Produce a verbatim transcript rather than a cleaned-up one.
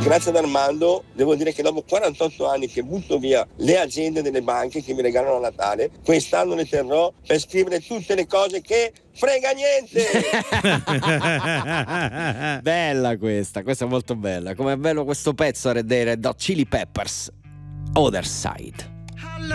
grazie ad Armando devo dire che dopo quarantotto anni che butto via le agende delle banche che mi regalano a Natale, quest'anno le terrò per scrivere tutte le cose che frega niente. Bella questa, questa è molto bella. Com'è bello questo pezzo dei Red Hot Chili Peppers, Other Side.